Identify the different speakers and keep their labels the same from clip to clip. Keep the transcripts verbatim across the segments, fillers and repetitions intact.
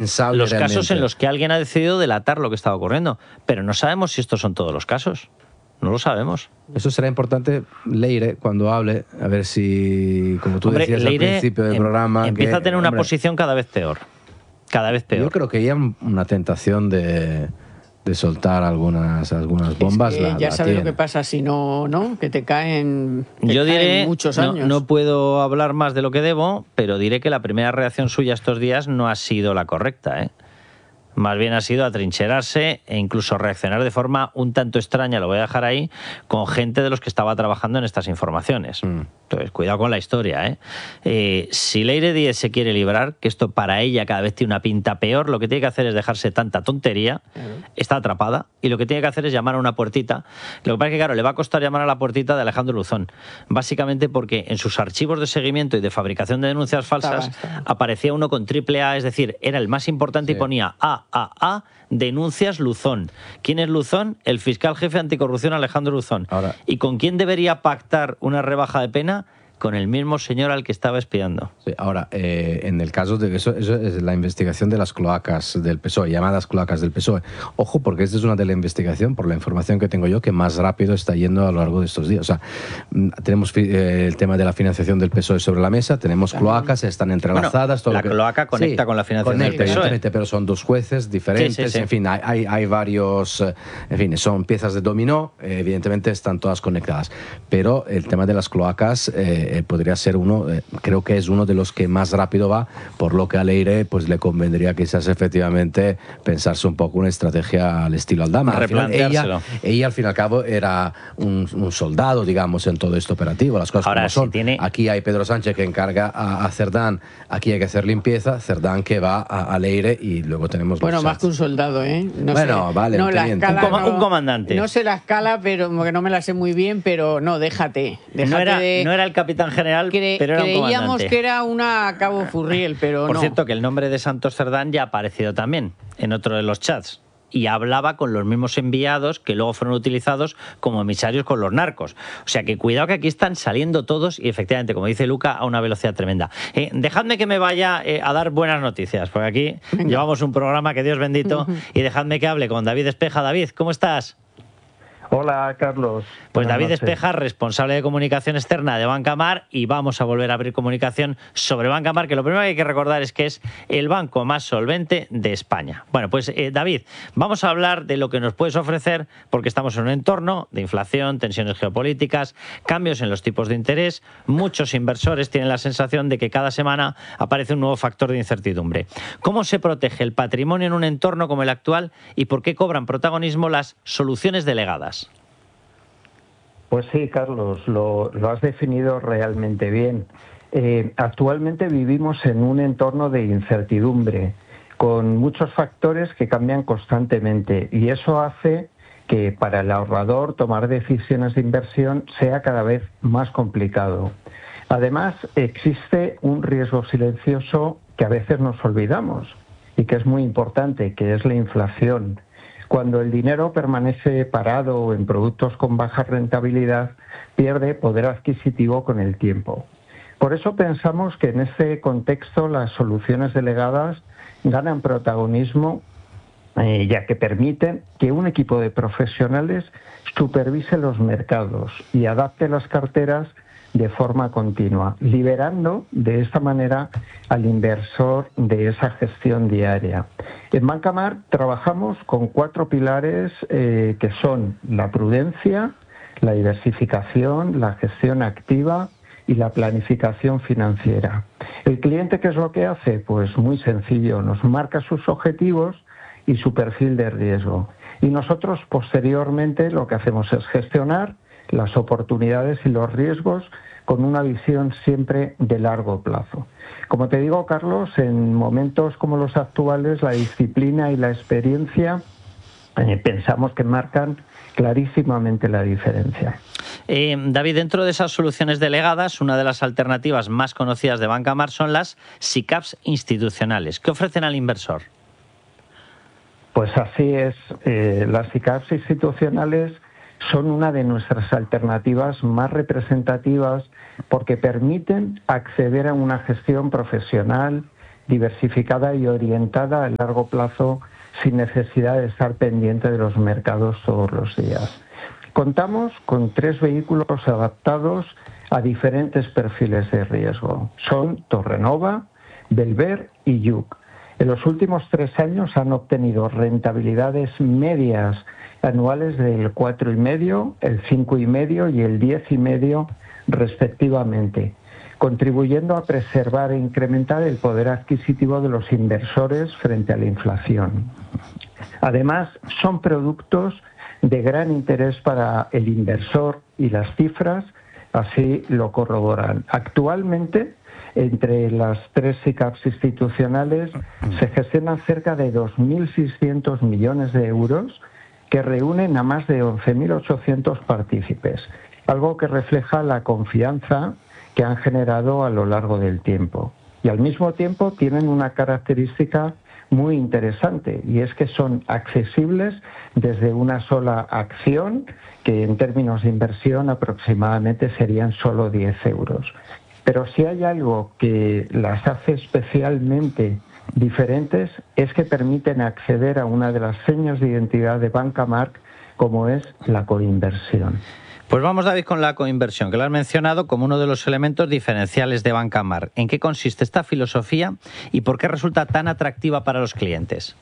Speaker 1: impensable
Speaker 2: los
Speaker 1: realmente.
Speaker 2: casos en los que alguien ha decidido delatar lo que estaba ocurriendo, pero no sabemos si estos son todos los casos. No lo sabemos.
Speaker 1: Eso será importante, Leire, cuando hable, a ver si, como tú
Speaker 2: Hombre,
Speaker 1: decías
Speaker 2: Leire
Speaker 1: al principio del
Speaker 2: em,
Speaker 1: programa...
Speaker 2: empieza
Speaker 1: que,
Speaker 2: a tener una
Speaker 1: hombre,
Speaker 2: posición cada vez peor. Cada vez peor.
Speaker 1: Yo creo que ya una tentación de, de soltar algunas, algunas bombas.
Speaker 3: Es que
Speaker 1: la,
Speaker 3: ya
Speaker 1: la
Speaker 3: sabes
Speaker 1: tiene.
Speaker 3: lo que pasa si no, ¿no? Que te caen, te
Speaker 2: Yo
Speaker 3: caen
Speaker 2: diré,
Speaker 3: muchos
Speaker 2: no,
Speaker 3: años.
Speaker 2: no puedo hablar más de lo que debo, pero diré que la primera reacción suya estos días no ha sido la correcta, ¿eh? Más bien ha sido atrincherarse e incluso reaccionar de forma un tanto extraña, lo voy a dejar ahí, con gente de los que estaba trabajando en estas informaciones. Mm. Entonces, cuidado con la historia, ¿eh? Eh, si Leire Díez se quiere librar, que esto para ella cada vez tiene una pinta peor, lo que tiene que hacer es dejarse tanta tontería, uh-huh. Está atrapada, y lo que tiene que hacer es llamar a una puertita. Lo que pasa es que, claro, le va a costar llamar a la puertita de Alejandro Luzón, básicamente porque en sus archivos de seguimiento y de fabricación de denuncias falsas estaba, estaba. aparecía uno con triple A, es decir, era el más importante, sí. Y ponía A, A, A, denuncias Luzón. ¿Quién es Luzón? El fiscal jefe anticorrupción Alejandro Luzón. Ahora, ¿y con quién debería pactar una rebaja de pena? Con el mismo señor al que estaba espiando.
Speaker 1: Sí, ahora, eh, en el caso de eso, eso es la investigación de las cloacas del P S O E, llamadas cloacas del P S O E. Ojo, porque esta es una de la investigación, por la información que tengo yo, que más rápido está yendo a lo largo de estos días. O sea, tenemos eh, el tema de la financiación del P S O E sobre la mesa, tenemos cloacas, están entrelazadas.
Speaker 2: Bueno,
Speaker 1: todo
Speaker 2: la
Speaker 1: lo que...
Speaker 2: cloaca conecta sí, con la financiación
Speaker 1: conecta,
Speaker 2: del P S O E.
Speaker 1: Pero son dos jueces diferentes, sí, sí, sí. En fin, hay, hay, hay varios, en fin, son piezas de dominó, eh, evidentemente están todas conectadas. Pero el tema de las cloacas eh, Eh, podría ser uno, eh, creo que es uno de los que más rápido va, por lo que a Leire pues le convendría quizás efectivamente pensarse un poco una estrategia al estilo Aldama. Al final, ella, ella al fin y al cabo era un, un soldado, digamos, en todo este operativo, las cosas
Speaker 2: Ahora,
Speaker 1: como son.
Speaker 2: Si tiene...
Speaker 1: Aquí hay Pedro Sánchez que encarga a, a Cerdán, aquí hay que hacer limpieza, Cerdán que va a, a Leire y luego tenemos...
Speaker 3: Bueno,
Speaker 1: los
Speaker 3: más
Speaker 1: chats.
Speaker 3: que un soldado, ¿eh? No
Speaker 1: bueno,
Speaker 3: sé.
Speaker 1: vale,
Speaker 3: no,
Speaker 1: un,
Speaker 3: la
Speaker 1: escala,
Speaker 2: un, com
Speaker 3: no,
Speaker 2: un comandante.
Speaker 3: No sé la escala, pero que no me la sé muy bien, pero no, déjate. déjate
Speaker 2: no, era,
Speaker 3: de...
Speaker 2: no era el capitán general, Cre pero era un comandante.
Speaker 3: Creíamos que era una Cabo Furriel, pero
Speaker 2: Por
Speaker 3: no.
Speaker 2: Por cierto, que el nombre de Santos Cerdán ya ha aparecido también en otro de los chats. Y hablaba con los mismos enviados que luego fueron utilizados como emisarios con los narcos. O sea que cuidado que aquí están saliendo todos y efectivamente, como dice Luca, a una velocidad tremenda. Eh, dejadme que me vaya eh, a dar buenas noticias, porque aquí Venga. llevamos un programa que Dios bendito, y dejadme que hable con David Espeja. David, ¿cómo estás?
Speaker 4: Hola, Carlos.
Speaker 2: Pues David Espeja, responsable de comunicación externa de Banca Mar, y vamos a volver a abrir comunicación sobre Banca Mar, que lo primero que hay que recordar es que es el banco más solvente de España. Bueno, pues eh, David, vamos a hablar de lo que nos puedes ofrecer, porque estamos en un entorno de inflación, tensiones geopolíticas, cambios en los tipos de interés. Muchos inversores tienen la sensación de que cada semana aparece un nuevo factor de incertidumbre. ¿Cómo se protege el patrimonio en un entorno como el actual y por qué cobran protagonismo las soluciones delegadas?
Speaker 4: Pues sí, Carlos, lo, lo has definido realmente bien. Eh, actualmente vivimos en un entorno de incertidumbre, con muchos factores que cambian constantemente, y eso hace que para el ahorrador tomar decisiones de inversión sea cada vez más complicado. Además, existe un riesgo silencioso que a veces nos olvidamos y que es muy importante, que es la inflación. Cuando el dinero permanece parado en productos con baja rentabilidad, pierde poder adquisitivo con el tiempo. Por eso pensamos que en este contexto las soluciones delegadas ganan protagonismo, eh, ya que permiten que un equipo de profesionales supervise los mercados y adapte las carteras de forma continua, liberando de esta manera al inversor de esa gestión diaria. En Banca Mar trabajamos con cuatro pilares eh, que son la prudencia, la diversificación, la gestión activa y la planificación financiera. ¿El cliente qué es lo que hace? Pues muy sencillo, nos marca sus objetivos y su perfil de riesgo. Y nosotros posteriormente lo que hacemos es gestionar las oportunidades y los riesgos con una visión siempre de largo plazo. Como te digo, Carlos, en momentos como los actuales, la disciplina y la experiencia eh, pensamos que marcan clarísimamente la diferencia.
Speaker 2: Eh, David, dentro de esas soluciones delegadas, una de las alternativas más conocidas de Banca Mar son las SICAVs institucionales. ¿Qué ofrecen al inversor?
Speaker 4: Pues así es. Eh, las SICAVs institucionales son una de nuestras alternativas más representativas porque permiten acceder a una gestión profesional, diversificada y orientada a largo plazo sin necesidad de estar pendiente de los mercados todos los días. Contamos con tres vehículos adaptados a diferentes perfiles de riesgo. Son Torrenova, Belver y Yuc. En los últimos tres años han obtenido rentabilidades medias anuales del cuatro coma cinco, el cinco coma cinco y el diez coma cinco respectivamente, contribuyendo a preservar e incrementar el poder adquisitivo de los inversores frente a la inflación. Además, son productos de gran interés para el inversor y las cifras así lo corroboran. Actualmente, entre las tres S I C A Ps institucionales se gestionan cerca de dos mil seiscientos millones de euros que reúnen a más de once mil ochocientos partícipes, algo que refleja la confianza que han generado a lo largo del tiempo. Y al mismo tiempo tienen una característica muy interesante, y es que son accesibles desde una sola acción, que en términos de inversión aproximadamente serían solo diez euros. Pero si hay algo que las hace especialmente diferentes es que permiten acceder a una de las señas de identidad de Banca March, como es la coinversión.
Speaker 2: Pues vamos, David, con la coinversión, que lo has mencionado como uno de los elementos diferenciales de Banca March. ¿En qué consiste esta filosofía y por qué resulta tan atractiva para los clientes?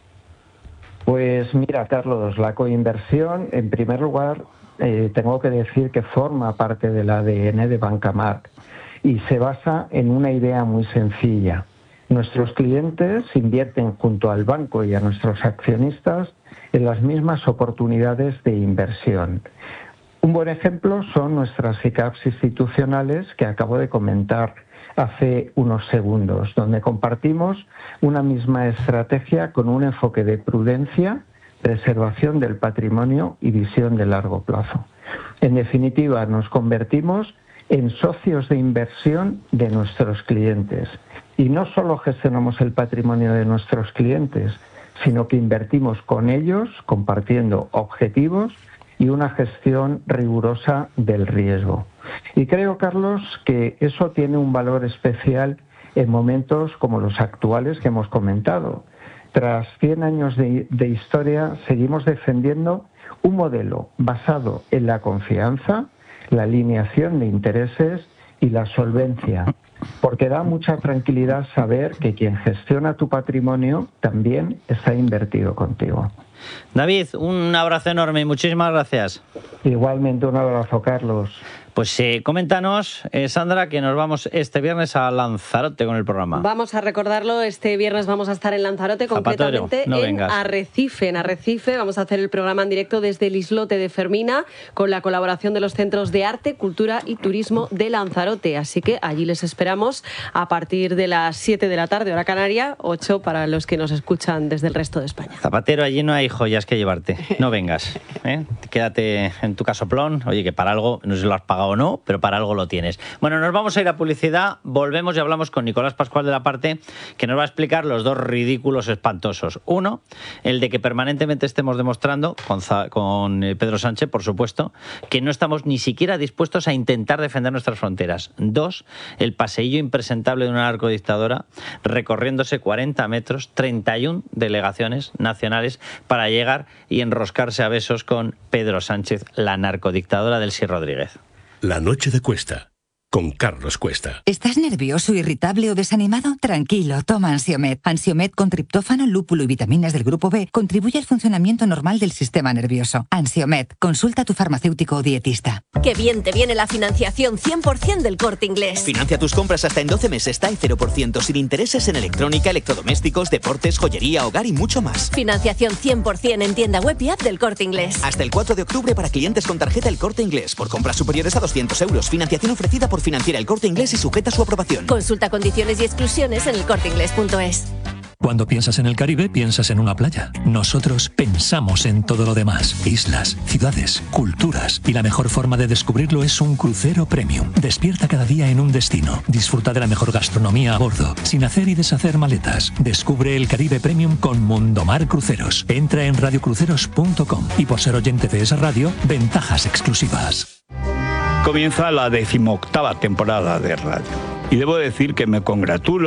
Speaker 4: Pues mira, Carlos, la coinversión, en primer lugar, eh, tengo que decir que forma parte del A D N de Banca March y se basa en una idea muy sencilla. Nuestros clientes invierten junto al banco y a nuestros accionistas en las mismas oportunidades de inversión. Un buen ejemplo son nuestras S I C A Ps institucionales que acabo de comentar hace unos segundos, donde compartimos una misma estrategia con un enfoque de prudencia, preservación del patrimonio y visión de largo plazo. En definitiva, nos convertimos en socios de inversión de nuestros clientes. Y no solo gestionamos el patrimonio de nuestros clientes, sino que invertimos con ellos, compartiendo objetivos y una gestión rigurosa del riesgo. Y creo, Carlos, que eso tiene un valor especial en momentos como los actuales que hemos comentado. Tras cien años de, de historia, seguimos defendiendo un modelo basado en la confianza, la alineación de intereses y la solvencia, porque da mucha tranquilidad saber que quien gestiona tu patrimonio también está invertido contigo.
Speaker 2: David, un abrazo enorme y muchísimas gracias.
Speaker 4: Igualmente, un abrazo, Carlos.
Speaker 2: Pues eh, coméntanos, eh, Sandra, que nos vamos este viernes a Lanzarote con el programa.
Speaker 5: Vamos a recordarlo, este viernes vamos a estar en Lanzarote,
Speaker 2: Zapatero,
Speaker 5: concretamente
Speaker 2: no
Speaker 5: en
Speaker 2: vengas.
Speaker 5: Arrecife. En Arrecife vamos a hacer el programa en directo desde el islote de Fermina, con la colaboración de los Centros de Arte, Cultura y Turismo de Lanzarote. Así que allí les esperamos a partir de las siete de la tarde, hora canaria, ocho para los que nos escuchan desde el resto de España.
Speaker 2: Zapatero, allí no hay joyas que llevarte, no vengas, ¿eh? Quédate en tu casoplón, oye, que para algo, no sé si lo has pagado o no, pero para algo lo tienes. Bueno, nos vamos a ir a publicidad, volvemos y hablamos con Nicolás Pascual de la Parte, que nos va a explicar los dos ridículos espantosos. Uno, el de que permanentemente estemos demostrando, con, con Pedro Sánchez, por supuesto, que no estamos ni siquiera dispuestos a intentar defender nuestras fronteras. Dos, el paseillo impresentable de una narcodictadora recorriéndose cuarenta metros, treinta y una delegaciones nacionales para llegar y enroscarse a besos con Pedro Sánchez, la narcodictadora del Sí Rodríguez.
Speaker 6: La noche de Cuesta, con Carlos Cuesta.
Speaker 7: ¿Estás nervioso, irritable o desanimado? Tranquilo, toma Ansiomed. Ansiomed con triptófano, lúpulo y vitaminas del grupo B contribuye al funcionamiento normal del sistema nervioso. Ansiomed, consulta a tu farmacéutico o dietista.
Speaker 8: ¡Qué bien te viene la financiación cien por ciento del Corte Inglés!
Speaker 9: Financia tus compras hasta en doce meses, TAE cero por ciento, sin intereses en electrónica, electrodomésticos, deportes, joyería, hogar y mucho más.
Speaker 8: Financiación cien por ciento en tienda web y app del Corte Inglés.
Speaker 9: Hasta el cuatro de octubre para clientes con tarjeta El Corte Inglés. Por compras superiores a doscientos euros. Financiación ofrecida por Financiera El Corte Inglés y sujeta a su aprobación.
Speaker 8: Consulta condiciones y exclusiones en el corte inglés punto es.
Speaker 10: Cuando piensas en el Caribe, piensas en una playa. Nosotros pensamos en todo lo demás. Islas, ciudades, culturas. Y la mejor forma de descubrirlo es un crucero premium. Despierta cada día en un destino. Disfruta de la mejor gastronomía a bordo, sin hacer y deshacer maletas. Descubre el Caribe Premium con Mundomar Cruceros. Entra en radio cruceros punto com y por ser oyente de esa radio, ventajas exclusivas.
Speaker 11: Comienza la decimoctava temporada de radio. Y debo decir que me congratulo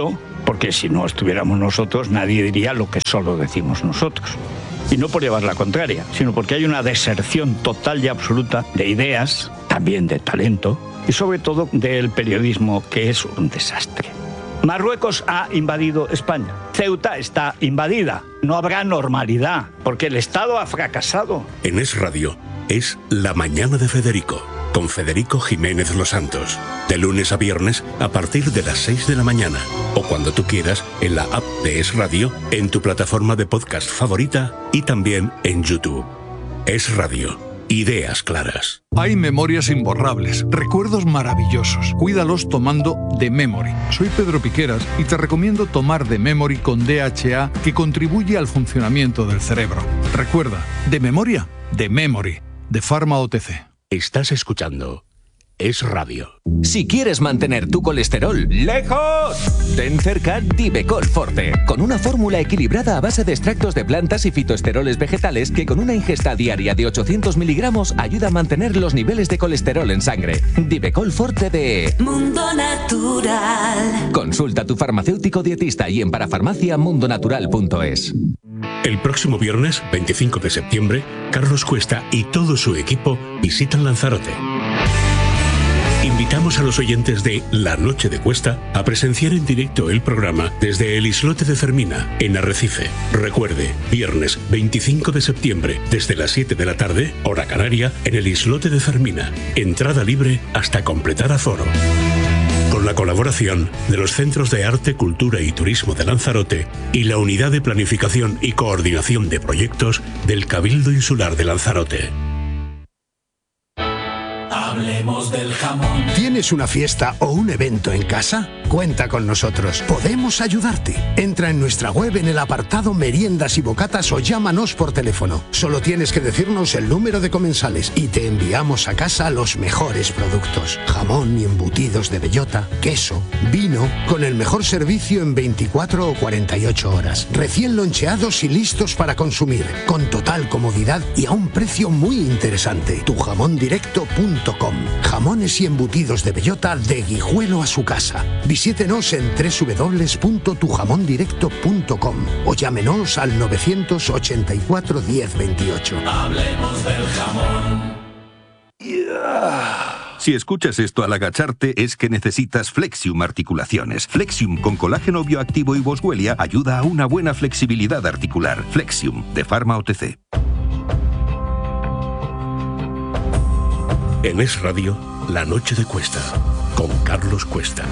Speaker 11: porque si no estuviéramos nosotros, nadie diría lo que solo decimos nosotros. Y no por llevar la contraria, sino porque hay una deserción total y absoluta de ideas, también de talento, y sobre todo del periodismo, que es un desastre. Marruecos ha invadido España. Ceuta está invadida. No habrá normalidad, porque el Estado ha fracasado.
Speaker 6: En Es Radio es La Mañana de Federico, con Federico Jiménez Los Santos. De lunes a viernes a partir de las seis de la mañana. O cuando tú quieras en la app de Es Radio, en tu plataforma de podcast favorita y también en YouTube. Es Radio. Ideas claras.
Speaker 12: Hay memorias imborrables, recuerdos maravillosos. Cuídalos tomando The Memory. Soy Pedro Piqueras y te recomiendo tomar The Memory con D H A, que contribuye al funcionamiento del cerebro. Recuerda, de memoria, The Memory, de Pharma O T C.
Speaker 6: Estás escuchando Es Radio.
Speaker 13: Si quieres mantener tu colesterol lejos, ten cerca Divecol Forte, con una fórmula equilibrada a base de extractos de plantas y fitoesteroles vegetales que con una ingesta diaria de ochocientos miligramos ayuda a mantener los niveles de colesterol en sangre. Divecol Forte de
Speaker 14: Mundo Natural.
Speaker 13: Consulta a tu farmacéutico dietista y en parafarmacia mundonatural punto es.
Speaker 6: El próximo viernes, veinticinco de septiembre, Carlos Cuesta y todo su equipo visitan Lanzarote. Invitamos a los oyentes de La Noche de Cuesta a presenciar en directo el programa desde el islote de Fermina, en Arrecife. Recuerde, viernes veinticinco de septiembre, desde las siete de la tarde, hora canaria, en el islote de Fermina. Entrada libre hasta completar aforo. Con la colaboración de los Centros de Arte, Cultura y Turismo de Lanzarote y la Unidad de Planificación y Coordinación de Proyectos del Cabildo Insular de Lanzarote.
Speaker 15: Hablemos del jamón. ¿Tienes una fiesta o un evento en casa? Cuenta con nosotros. Podemos ayudarte. Entra en nuestra web en el apartado Meriendas y Bocatas o llámanos por teléfono. Solo tienes que decirnos el número de comensales y te enviamos a casa los mejores productos. Jamón y embutidos de bellota, queso, vino, con el mejor servicio en veinticuatro o cuarenta y ocho horas. Recién loncheados y listos para consumir, con total comodidad y a un precio muy interesante. tu jamón directo punto com. Jamones y embutidos de bellota de Guijuelo a su casa. Visítenos en doble u doble u doble u punto tu jamón directo punto com o llámenos al novecientos ochenta y cuatro diez veintiocho.
Speaker 16: Hablemos del jamón.
Speaker 17: Yeah. Si escuchas esto al agacharte es que necesitas Flexium Articulaciones. Flexium con colágeno bioactivo y boswellia ayuda a una buena flexibilidad articular. Flexium, de Pharma O T C.
Speaker 6: En Es Radio, La Noche de Cuesta, con Carlos Cuesta.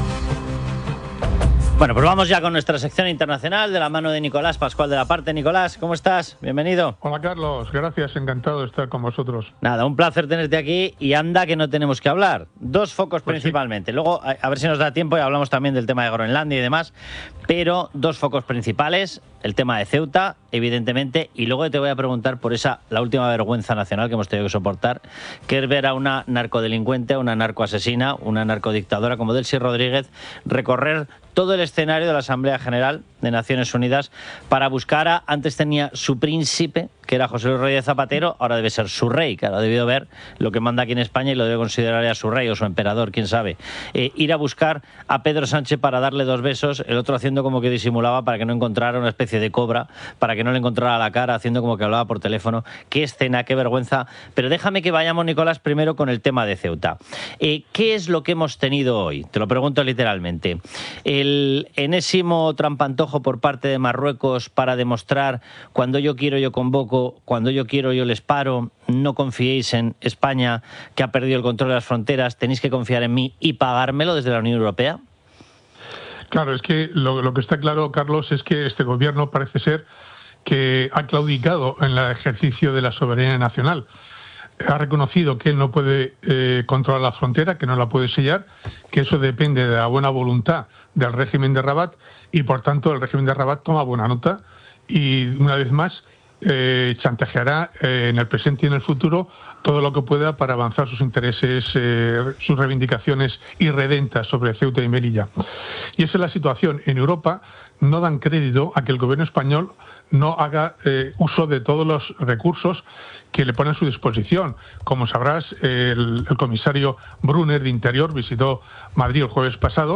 Speaker 2: Bueno, pues vamos ya con nuestra sección internacional de la mano de Nicolás Pascual de la Parte. Nicolás, ¿cómo estás? Bienvenido.
Speaker 18: Hola Carlos, gracias, encantado de estar con vosotros.
Speaker 2: Nada, un placer tenerte aquí y anda que no tenemos que hablar. Dos focos pues principalmente. Sí. Luego, a, a ver si nos da tiempo y hablamos también del tema de Groenlandia y demás, pero dos focos principales, el tema de Ceuta, evidentemente, y luego te voy a preguntar por esa, la última vergüenza nacional que hemos tenido que soportar, que es ver a una narcodelincuente, una narcoasesina, una narcodictadora como Delcy Rodríguez recorrer todo el escenario de la Asamblea General de Naciones Unidas para buscar a, antes tenía su príncipe, que era José Luis Rodríguez Zapatero, ahora debe ser su rey, que ha debido ver lo que manda aquí en España y lo debe considerar ya su rey o su emperador, quién sabe. Eh, ir a buscar a Pedro Sánchez para darle dos besos, el otro haciendo como que disimulaba para que no encontrara una especie de cobra, para que no le encontrara la cara, haciendo como que hablaba por teléfono. Qué escena, qué vergüenza. Pero déjame que vayamos, Nicolás, primero con el tema de Ceuta. Eh, ¿Qué es lo que hemos tenido hoy? Te lo pregunto literalmente. El enésimo trampantojo por parte de Marruecos para demostrar cuando yo quiero yo convoco, cuando yo quiero yo les paro, no confiéis en España que ha perdido el control de las fronteras, tenéis que confiar en mí y pagármelo desde la Unión Europea.
Speaker 18: Claro, es que lo, lo que está claro, Carlos, es que este gobierno parece ser que ha claudicado en el ejercicio de la soberanía nacional. Ha reconocido que él no puede eh, controlar la frontera, que no la puede sellar, que eso depende de la buena voluntad del régimen de Rabat y, por tanto, el régimen de Rabat toma buena nota y, una vez más, eh, chantajeará eh, en el presente y en el futuro todo lo que pueda para avanzar sus intereses, eh, sus reivindicaciones irredentas sobre Ceuta y Melilla. Y esa es la situación. En Europa no dan crédito a que el gobierno español no haga eh, uso de todos los recursos que le ponen a su disposición. Como sabrás, el, el comisario Brunner de Interior visitó Madrid el jueves pasado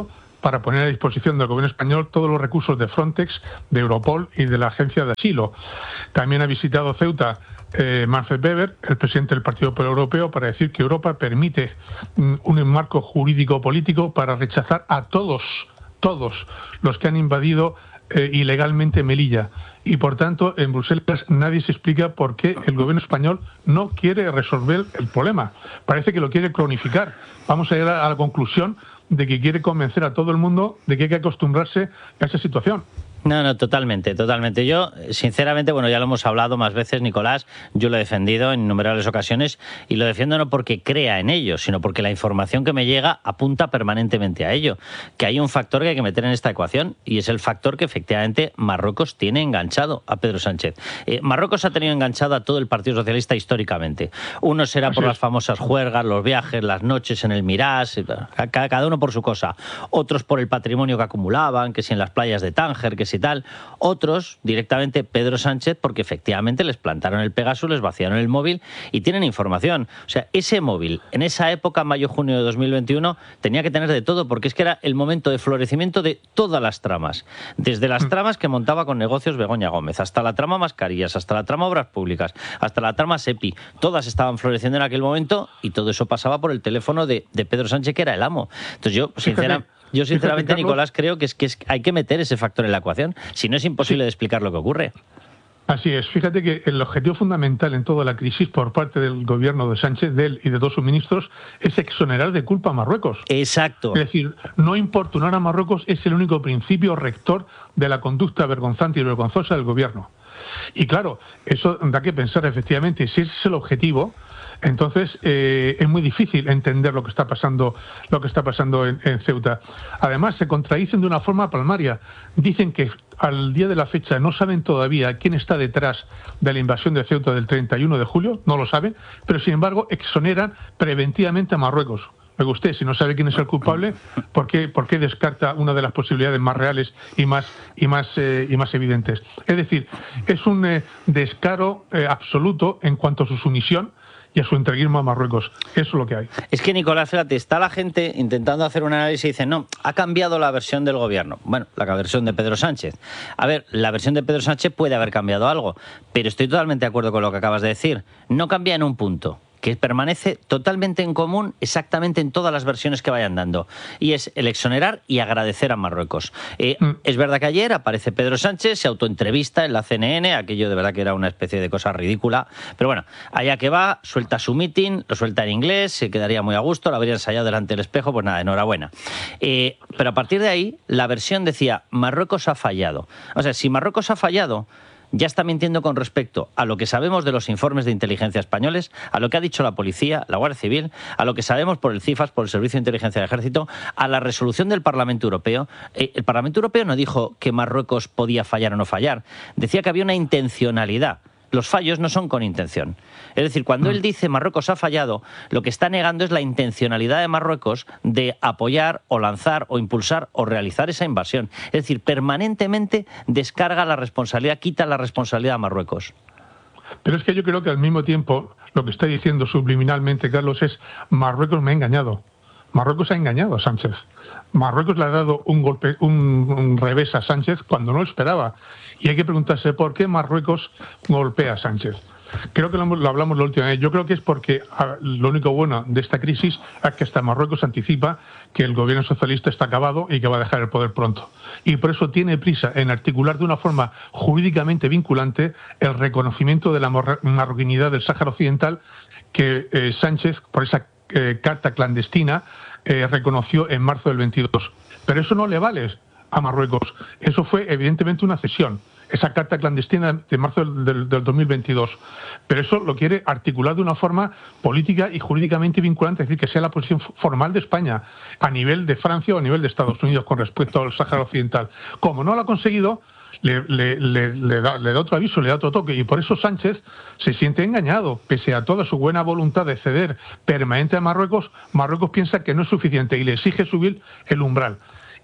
Speaker 18: para poner a disposición del gobierno español todos los recursos de Frontex, de Europol y de la Agencia de Asilo. También ha visitado Ceuta eh, Manfred Weber, el presidente del Partido Popular Europeo, para decir que Europa permite mm, un marco jurídico-político para rechazar a todos, todos los que han invadido eh, ilegalmente Melilla. Y por tanto, en Bruselas nadie se explica por qué el gobierno español no quiere resolver el problema. Parece que lo quiere cronificar. Vamos a llegar a la conclusión de que quiere convencer a todo el mundo de que hay que acostumbrarse a esa situación.
Speaker 2: No, no, totalmente, totalmente. Yo, sinceramente, bueno, ya lo hemos hablado más veces, Nicolás, yo lo he defendido en innumerables ocasiones y lo defiendo no porque crea en ello, sino porque la información que me llega apunta permanentemente a ello, que hay un factor que hay que meter en esta ecuación y es el factor que efectivamente Marruecos tiene enganchado a Pedro Sánchez. Eh, Marruecos ha tenido enganchado a todo el Partido Socialista históricamente. Uno será por las famosas juergas, los viajes, las noches en el Mirage, cada uno por su cosa. Otros por el patrimonio que acumulaban, que si en las playas de Tánger, que si y tal. Otros, directamente Pedro Sánchez, porque efectivamente les plantaron el Pegasus, les vaciaron el móvil y tienen información. O sea, ese móvil, en esa época, mayo-junio de dos mil veintiuno, tenía que tener de todo, porque es que era el momento de florecimiento de todas las tramas. Desde las tramas que montaba con negocios Begoña Gómez, hasta la trama mascarillas, hasta la trama obras públicas, hasta la trama SEPI. Todas estaban floreciendo en aquel momento y todo eso pasaba por el teléfono de, de Pedro Sánchez, que era el amo. Entonces yo, sinceramente... Yo, sinceramente, Fíjate, Nicolás, creo que, es, que es, hay que meter ese factor en la ecuación. Si no, es imposible sí. de explicar lo que ocurre.
Speaker 18: Así es. Fíjate que el objetivo fundamental en toda la crisis por parte del gobierno de Sánchez, de él y de todos sus ministros, es exonerar de culpa a Marruecos.
Speaker 2: Exacto.
Speaker 18: Es decir, no importunar a Marruecos es el único principio rector de la conducta vergonzante y vergonzosa del gobierno. Y claro, eso da que pensar, efectivamente, si ese es el objetivo, entonces eh, es muy difícil entender lo que está pasando, lo que está pasando en, en Ceuta. Además, se contradicen de una forma palmaria. Dicen que al día de la fecha no saben todavía quién está detrás de la invasión de Ceuta del treinta y uno de julio, no lo saben, pero sin embargo exoneran preventivamente a Marruecos. Oiga usted, si no sabe quién es el culpable, ¿por qué, por qué descarta una de las posibilidades más reales y más y más eh, y más evidentes? Es decir, es un eh, descaro eh, absoluto en cuanto a su sumisión y a su entreguismo a Marruecos. Eso es lo que hay.
Speaker 2: Es que, Nicolás, fíjate, está la gente intentando hacer un análisis y dice, no, ha cambiado la versión del gobierno. Bueno, la versión de Pedro Sánchez. A ver, la versión de Pedro Sánchez puede haber cambiado algo, pero estoy totalmente de acuerdo con lo que acabas de decir. No cambia en un punto, que permanece totalmente en común exactamente en todas las versiones que vayan dando. Y es el exonerar y agradecer a Marruecos. Eh, mm. Es verdad que ayer aparece Pedro Sánchez, se autoentrevista en la C N N, aquello de verdad que era una especie de cosa ridícula. Pero bueno, allá que va, suelta su meeting, lo suelta en inglés, se quedaría muy a gusto, lo habría ensayado delante del espejo, pues nada, enhorabuena. Eh, pero a partir de ahí, la versión decía, Marruecos ha fallado. O sea, si Marruecos ha fallado, ya está mintiendo con respecto a lo que sabemos de los informes de inteligencia españoles, a lo que ha dicho la policía, la Guardia Civil, a lo que sabemos por el CIFAS, por el Servicio de Inteligencia del Ejército, a la resolución del Parlamento Europeo. Eh, el Parlamento Europeo no dijo que Marruecos podía fallar o no fallar, decía que había una intencionalidad. Los fallos no son con intención. Es decir, cuando él dice Marruecos ha fallado, lo que está negando es la intencionalidad de Marruecos de apoyar o lanzar o impulsar o realizar esa invasión. Es decir, permanentemente descarga la responsabilidad, quita la responsabilidad a Marruecos.
Speaker 18: Pero es que yo creo que al mismo tiempo lo que está diciendo subliminalmente Carlos es Marruecos me ha engañado. Marruecos ha engañado a Sánchez. Marruecos le ha dado un golpe, un, un revés a Sánchez cuando no lo esperaba. Y hay que preguntarse por qué Marruecos golpea a Sánchez. Creo que lo, lo hablamos la última vez. Yo creo que es porque a, lo único bueno de esta crisis es que hasta Marruecos anticipa que el gobierno socialista está acabado y que va a dejar el poder pronto. Y por eso tiene prisa en articular de una forma jurídicamente vinculante el reconocimiento de la marroquinidad del Sáhara Occidental que eh, Sánchez, por esa eh, carta clandestina, eh, reconoció en marzo del veintidós. Pero eso no le vale a Marruecos. Eso fue evidentemente una cesión, esa carta clandestina de marzo del, del, del dos mil veintidós. Pero eso lo quiere articular de una forma política y jurídicamente vinculante, es decir, que sea la posición formal de España a nivel de Francia o a nivel de Estados Unidos con respecto al Sáhara Occidental. Como no lo ha conseguido, le, le, le, le, da, le da otro aviso, le da otro toque, y por eso Sánchez se siente engañado. Pese a toda su buena voluntad de ceder permanente a Marruecos, Marruecos piensa que no es suficiente y le exige subir el umbral.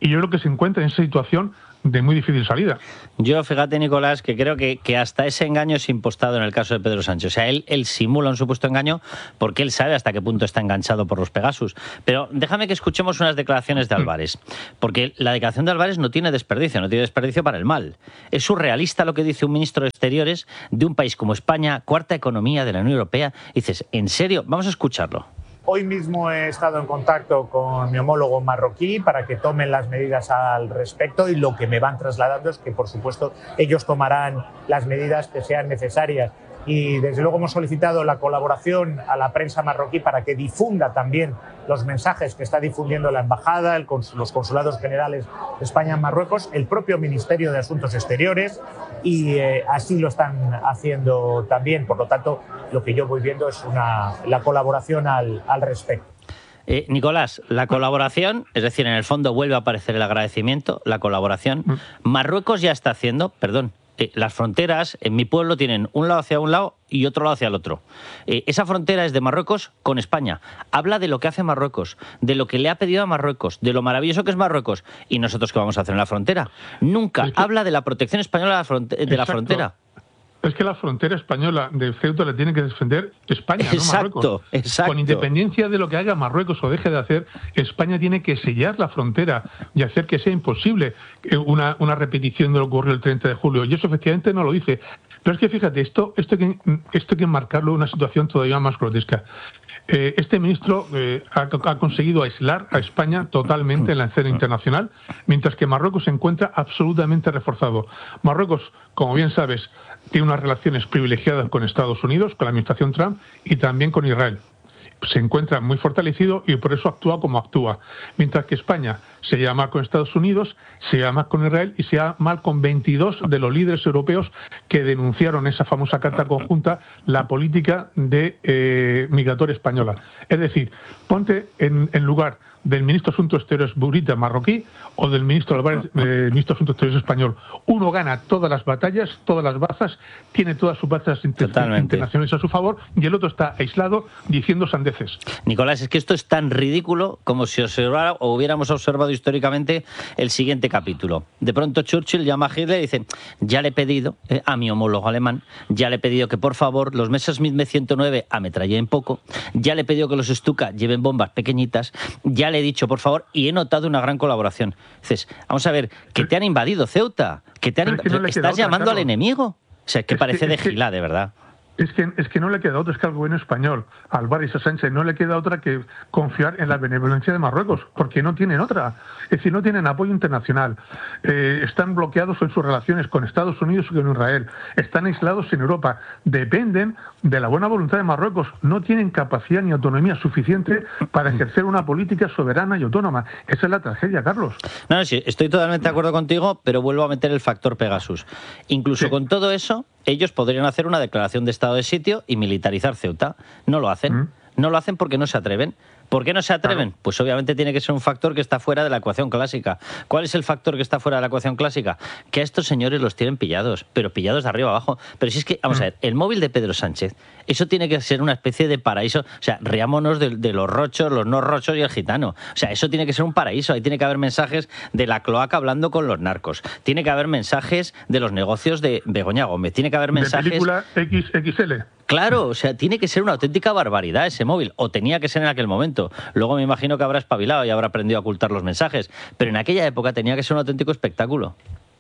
Speaker 18: y yo creo que se encuentra en esa situación de muy difícil salida.
Speaker 2: Yo, fíjate, Nicolás, que creo que, que hasta ese engaño es impostado en el caso de Pedro Sánchez. O sea, él, él simula un supuesto engaño porque él sabe hasta qué punto está enganchado por los Pegasus. Pero déjame que escuchemos unas declaraciones de Álvarez, porque la declaración de Álvarez no tiene desperdicio, no tiene desperdicio para el mal. Es surrealista lo que dice un ministro de Exteriores de un país como España, cuarta economía de la Unión Europea. Y dices, ¿en serio? Vamos a escucharlo.
Speaker 19: Hoy mismo he estado en contacto con mi homólogo marroquí para que tomen las medidas al respecto, y lo que me van trasladando es que, por supuesto, ellos tomarán las medidas que sean necesarias. Y desde luego hemos solicitado la colaboración a la prensa marroquí para que difunda también los mensajes que está difundiendo la embajada, el cons- los consulados generales de España en Marruecos, el propio Ministerio de Asuntos Exteriores, y eh, así lo están haciendo también. Por lo tanto, lo que yo voy viendo es una, la colaboración al, al respecto.
Speaker 2: Eh, Nicolás, la colaboración, es decir, en el fondo vuelve a aparecer el agradecimiento, la colaboración. Marruecos ya está haciendo, perdón, eh, las fronteras en mi pueblo tienen un lado hacia un lado y otro lado hacia el otro. Eh, esa frontera es de Marruecos con España. Habla de lo que hace Marruecos, de lo que le ha pedido a Marruecos, de lo maravilloso que es Marruecos. ¿Y nosotros qué vamos a hacer en la frontera? Nunca es que... habla de la protección española de la, fronte- de la frontera.
Speaker 18: Es que la frontera española de Ceuta la tiene que defender España,
Speaker 2: exacto,
Speaker 18: no Marruecos.
Speaker 2: Exacto.
Speaker 18: Con independencia de lo que haga Marruecos o deje de hacer, España tiene que sellar la frontera y hacer que sea imposible una, una repetición de lo que ocurrió el treinta de julio. Y eso efectivamente no lo dice. Pero es que fíjate, esto, esto, hay, que, esto hay que marcarlo en una situación todavía más grotesca. Eh, este ministro eh, ha, ha conseguido aislar a España totalmente en la escena internacional, mientras que Marruecos se encuentra absolutamente reforzado. Marruecos, como bien sabes, tiene unas relaciones privilegiadas con Estados Unidos, con la administración Trump, y también con Israel. Se encuentra muy fortalecido y por eso actúa como actúa. Mientras que España se lleva mal con Estados Unidos, se lleva mal con Israel y se lleva mal con veintidós de los líderes europeos que denunciaron esa famosa carta conjunta, la política de eh, migratoria española. Es decir, ponte en, en lugar del ministro de Asuntos Exteriores Burita marroquí o del ministro Álvarez, eh, ministro de Asuntos Exteriores español. Uno gana todas las batallas, todas las bazas, tiene todas sus bazas inter- internacionales a su favor, y el otro está aislado diciendo sandeces.
Speaker 2: Nicolás, es que esto es tan ridículo como si observara o hubiéramos observado históricamente el siguiente capítulo. De pronto Churchill llama a Hitler y dice, ya le he pedido eh, a mi homólogo alemán, ya le he pedido que por favor los Messerschmitt M ciento nueve ametrallen poco, ya le he pedido que los Stuka lleven bombas pequeñitas, ya le he dicho por favor, y he notado una gran colaboración. Dices, vamos a ver, que te han invadido Ceuta, que te han inv- es que no estás otra, llamando Carlos. Al enemigo. O sea, que es parece que, de gila, que... de verdad.
Speaker 18: Es que, es que no le queda otra, es que al gobierno español, a Álvarez y a Sánchez, no le queda otra que confiar en la benevolencia de Marruecos, porque no tienen otra. Es decir, no tienen apoyo internacional. Eh, están bloqueados en sus relaciones con Estados Unidos y con Israel. Están aislados en Europa. Dependen de la buena voluntad de Marruecos. No tienen capacidad ni autonomía suficiente para ejercer una política soberana y autónoma. Esa es la tragedia, Carlos.
Speaker 2: No, no, sí, estoy totalmente de acuerdo contigo, pero vuelvo a meter el factor Pegasus. Incluso sí. Con todo eso, ellos podrían hacer una declaración de estado de sitio y militarizar Ceuta. No lo hacen. ¿Mm? No lo hacen porque no se atreven. ¿Por qué no se atreven? Claro. Pues obviamente tiene que ser un factor que está fuera de la ecuación clásica. ¿Cuál es el factor que está fuera de la ecuación clásica? Que a estos señores los tienen pillados, pero pillados de arriba abajo. Pero si es que, vamos a ver, el móvil de Pedro Sánchez, eso tiene que ser una especie de paraíso. O sea, riámonos de, de los rochos, los no rochos y el gitano. O sea, eso tiene que ser un paraíso. Ahí tiene que haber mensajes de la cloaca hablando con los narcos. Tiene que haber mensajes de los negocios de Begoña Gómez. Tiene que haber mensajes...
Speaker 18: De película equis equis ele.
Speaker 2: Claro, o sea, tiene que ser una auténtica barbaridad ese móvil, o tenía que ser en aquel momento. Luego me imagino que habrá espabilado y habrá aprendido a ocultar los mensajes, pero en aquella época tenía que ser un auténtico espectáculo.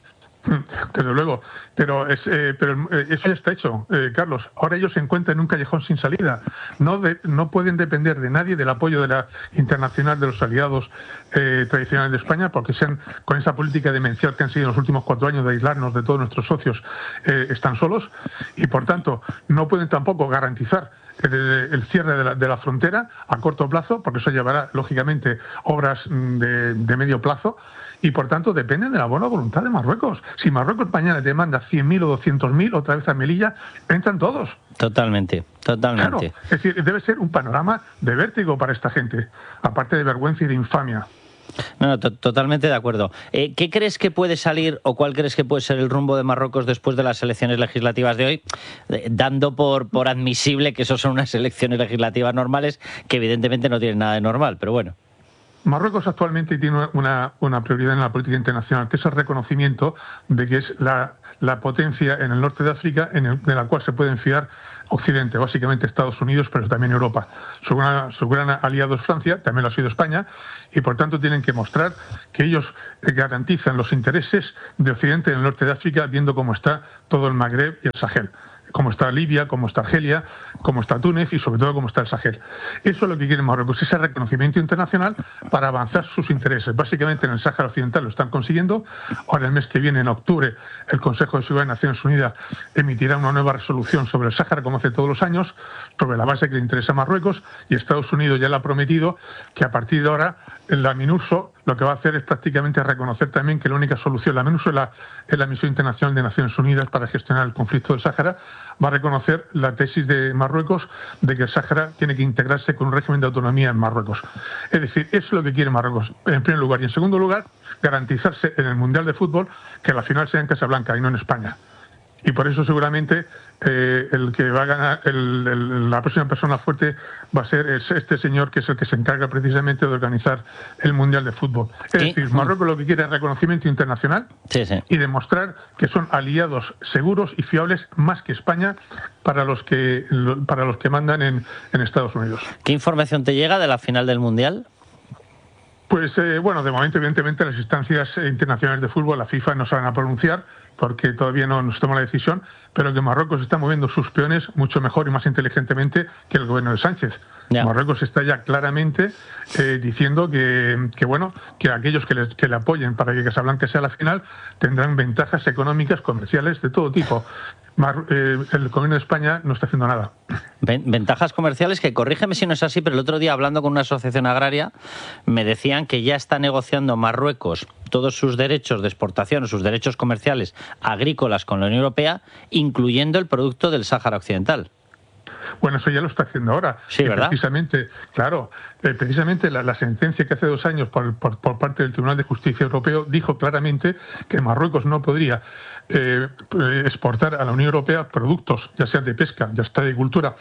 Speaker 18: Desde luego, pero, es, eh, pero eso ya está hecho, eh, Carlos. Ahora ellos se encuentran en un callejón sin salida. No, de, no pueden depender de nadie, del apoyo de la internacional, de los aliados eh, tradicionales de España, porque sean con esa política demencial que han seguido en los últimos cuatro años de aislarnos de todos nuestros socios, eh, están solos, y por tanto no pueden tampoco garantizar el, el cierre de la, de la frontera a corto plazo, porque eso llevará lógicamente obras de, de medio plazo. Y, por tanto, dependen de la buena voluntad de Marruecos. Si Marruecos mañana te manda cien mil o doscientos mil, otra vez a Melilla, entran todos.
Speaker 2: Totalmente, totalmente.
Speaker 18: Claro, es decir, debe ser un panorama de vértigo para esta gente, aparte de vergüenza y de infamia.
Speaker 2: No, no, to- totalmente de acuerdo. Eh, ¿Qué crees que puede salir o cuál crees que puede ser el rumbo de Marruecos después de las elecciones legislativas de hoy? Eh, dando por, por admisible que eso son unas elecciones legislativas normales que evidentemente no tienen nada de normal, pero bueno.
Speaker 18: Marruecos actualmente tiene una, una prioridad en la política internacional, que es el reconocimiento de que es la, la potencia en el norte de África en, el, de la cual se pueden fiar Occidente, básicamente Estados Unidos, pero también Europa. Su gran, su gran aliado es Francia, también lo ha sido España, y por tanto tienen que mostrar que ellos garantizan los intereses de Occidente en el norte de África, viendo cómo está todo el Magreb y el Sahel, cómo está Libia, cómo está Argelia, cómo está Túnez y sobre todo cómo está el Sahel. Eso es lo que quiere Marruecos, ese reconocimiento internacional para avanzar sus intereses. Básicamente en el Sáhara Occidental lo están consiguiendo. Ahora el mes que viene, en octubre, el Consejo de Seguridad de Naciones Unidas emitirá una nueva resolución sobre el Sáhara, como hace todos los años, sobre la base que le interesa a Marruecos, y Estados Unidos ya le ha prometido que a partir de ahora la MINURSO lo que va a hacer es prácticamente reconocer también que la única solución, la MINURSO es la, es la Misión Internacional de Naciones Unidas para gestionar el conflicto del Sáhara, va a reconocer la tesis de Marruecos de que el Sáhara tiene que integrarse con un régimen de autonomía en Marruecos. Es decir, eso es lo que quiere Marruecos, en primer lugar. Y en segundo lugar, garantizarse en el Mundial de Fútbol que la final sea en Casablanca y no en España. Y por eso seguramente eh, el que va a ganar, el, el, la próxima persona fuerte va a ser este señor, que es el que se encarga precisamente de organizar el Mundial de Fútbol. Es ¿Sí? decir, Marruecos lo que quiere es reconocimiento internacional sí, sí. y demostrar que son aliados seguros y fiables más que España para los que, para los que mandan en, en Estados Unidos.
Speaker 2: ¿Qué información te llega de la final del Mundial?
Speaker 18: Pues eh, bueno, de momento evidentemente las instancias internacionales de fútbol, la FIFA, no se van a pronunciar porque todavía no nos toma la decisión, pero que Marruecos está moviendo sus peones mucho mejor y más inteligentemente que el gobierno de Sánchez. Yeah. Marruecos está ya claramente eh, diciendo que, que bueno, que aquellos que le, que le apoyen para que Casablanca sea la final tendrán ventajas económicas, comerciales, de todo tipo. Mar, eh, el gobierno de España no está haciendo nada.
Speaker 2: Ventajas comerciales que, corrígeme si no es así, pero el otro día hablando con una asociación agraria me decían que ya está negociando Marruecos todos sus derechos de exportación, sus derechos comerciales agrícolas con la Unión Europea, incluyendo el producto del Sáhara Occidental.
Speaker 18: Bueno, eso ya lo está haciendo ahora.
Speaker 2: Sí, ¿verdad?
Speaker 18: Precisamente, claro, eh, precisamente la, la sentencia que hace dos años por, por, por parte del Tribunal de Justicia Europeo dijo claramente que Marruecos no podría eh, exportar a la Unión Europea productos, ya sea de pesca, ya sea de agricultura,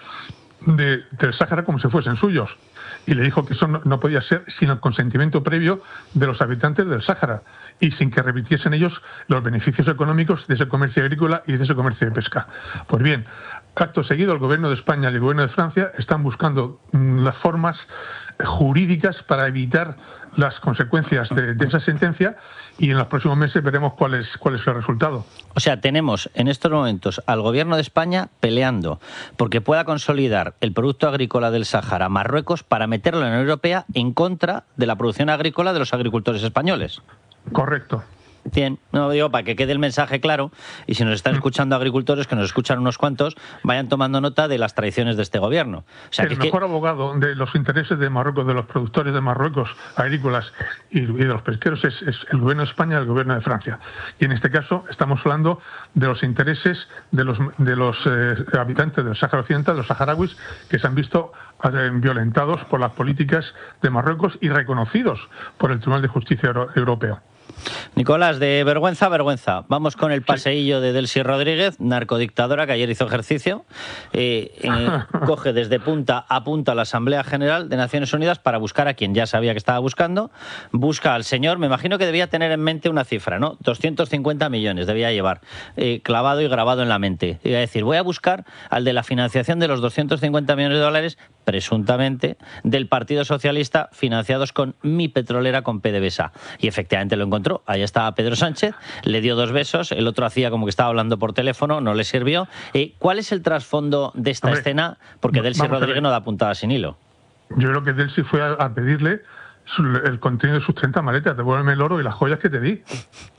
Speaker 18: de, del Sáhara como si fuesen suyos. Y le dijo que eso no, no podía ser sin el consentimiento previo de los habitantes del Sáhara y sin que repitiesen ellos los beneficios económicos de ese comercio agrícola y de ese comercio de pesca. Pues bien, acto seguido, el gobierno de España y el gobierno de Francia están buscando mm, las formas jurídicas para evitar las consecuencias de, de esa sentencia, y en los próximos meses veremos cuál es, cuál es el resultado.
Speaker 2: O sea, tenemos en estos momentos al gobierno de España peleando porque pueda consolidar el producto agrícola del Sáhara Marruecos para meterlo en la Unión Europea en contra de la producción agrícola de los agricultores españoles.
Speaker 18: Correcto.
Speaker 2: Bien, no digo para que quede el mensaje claro, y si nos están escuchando agricultores, que nos escuchan unos cuantos, vayan tomando nota de las traiciones de este gobierno. O sea,
Speaker 18: el
Speaker 2: que
Speaker 18: mejor
Speaker 2: que...
Speaker 18: abogado de los intereses de Marruecos, de los productores de Marruecos agrícolas y, y de los pesqueros es, es el gobierno de España y el gobierno de Francia. Y en este caso estamos hablando de los intereses de los, de los eh, habitantes del Sáhara Occidental, los saharauis, que se han visto eh, violentados por las políticas de Marruecos y reconocidos por el Tribunal de Justicia Euro- Europeo.
Speaker 2: Nicolás, de vergüenza a vergüenza. Vamos con el paseillo de Delcy Rodríguez, narcodictadora, que ayer hizo ejercicio. Eh, eh, coge desde punta a punta la Asamblea General de Naciones Unidas para buscar a quien ya sabía que estaba buscando. Busca al señor, me imagino que debía tener en mente una cifra, ¿no? doscientos cincuenta millones debía llevar, eh, clavado y grabado en la mente. Iba a decir, voy a buscar al de la financiación de los doscientos cincuenta millones de dólares, presuntamente, del Partido Socialista, financiados con mi petrolera, con PDVSA. Y efectivamente lo encontró. Ahí estaba Pedro Sánchez, le dio dos besos, el otro hacía como que estaba hablando por teléfono, no le sirvió. Eh, ¿Cuál es el trasfondo de esta Hombre, escena? Porque Delcy Rodríguez no da puntada sin hilo.
Speaker 18: Yo creo que Delcy fue a, a pedirle su, el contenido de sus treinta maletas, devuélveme el oro y las joyas que te di.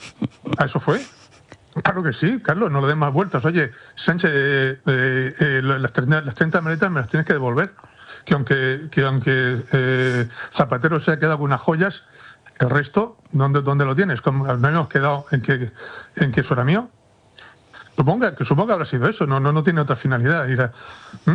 Speaker 18: ¿A eso fue? Claro que sí, Carlos, no le des más vueltas. Oye, Sánchez, eh, eh, eh, las, treinta, las treinta maletas me las tienes que devolver. Que aunque, que aunque eh, Zapatero se ha quedado con unas joyas, el resto, ¿dónde, dónde lo tienes? ¿Cómo, ¿No hemos quedado en que, en que eso era mío? Suponga que suponga habrá sido eso, no, no, no tiene otra finalidad. Era, ¿Mm?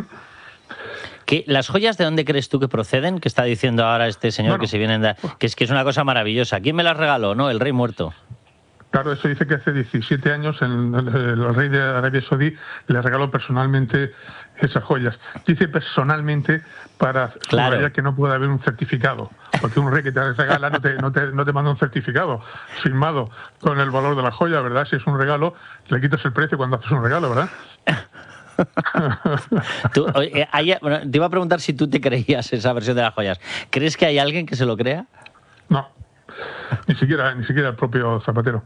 Speaker 2: ¿Qué, ¿Las joyas de dónde crees tú que proceden? Que está diciendo ahora este señor bueno, que se vienen de, que es que es una cosa maravillosa. ¿Quién me las regaló? No, el rey muerto.
Speaker 18: Claro, eso dice que hace diecisiete años el, el, el rey de Arabia Saudí le regaló personalmente esas joyas. Dice personalmente para
Speaker 2: claro.
Speaker 18: subrayar que no puede haber un certificado, porque un rey que te regala no te, no te, no te manda un certificado firmado con el valor de la joya, ¿verdad? Si es un regalo, le quitas el precio cuando haces un regalo, ¿verdad?
Speaker 2: Tú, oye, hay, bueno, te iba a preguntar si tú te creías esa versión de las joyas. ¿Crees que hay alguien que se lo crea?
Speaker 18: No, ni siquiera, ni siquiera el propio Zapatero.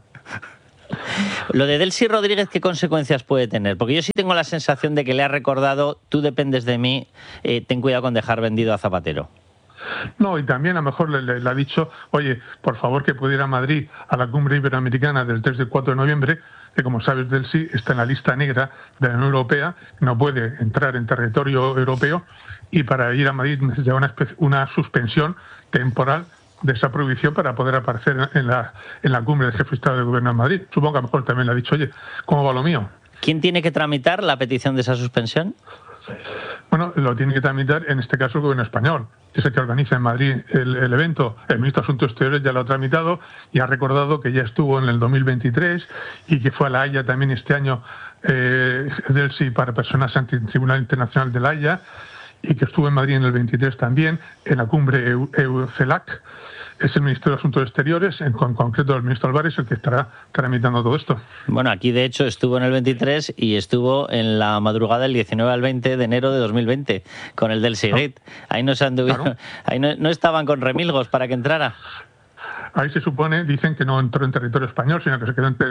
Speaker 2: Lo de Delcy Rodríguez, ¿qué consecuencias puede tener? Porque yo sí tengo la sensación de que le ha recordado, tú dependes de mí, eh, ten cuidado con dejar vendido a Zapatero.
Speaker 18: No, y también a lo mejor le, le, le ha dicho, oye, por favor que pudiera ir a Madrid a la cumbre iberoamericana del tres y cuatro de noviembre, que como sabes, Delcy está en la lista negra de la Unión Europea, no puede entrar en territorio europeo, y para ir a Madrid necesita una, una suspensión temporal de esa prohibición para poder aparecer en la, en la cumbre del jefe de Estado del Gobierno de Madrid. Supongo que a lo mejor también le ha dicho, oye, ¿cómo va lo mío?
Speaker 2: ¿Quién tiene que tramitar la petición de esa suspensión?
Speaker 18: Bueno, lo tiene que tramitar, en este caso, el Gobierno español, que es el que organiza en Madrid el, el evento. El ministro de Asuntos Exteriores ya lo ha tramitado y ha recordado que ya estuvo en el dos mil veintitrés y que fue a La Haya también este año, eh, Delcy, para personas ante el Tribunal Internacional de La Haya, y que estuvo en Madrid en el veintitrés también, en la cumbre EU, EU CELAC. Es el Ministerio de Asuntos Exteriores, en concreto el ministro Álvarez, el que estará tramitando todo esto.
Speaker 2: Bueno, aquí de hecho estuvo en el veintitrés y estuvo en la madrugada del diecinueve al veinte de enero de dos mil veinte con el del Sigrid. Ahí no se anduvieron, claro. ahí no, no estaban con remilgos para que entrara.
Speaker 18: Ahí se supone, dicen que no entró en territorio español, sino que se quedó en,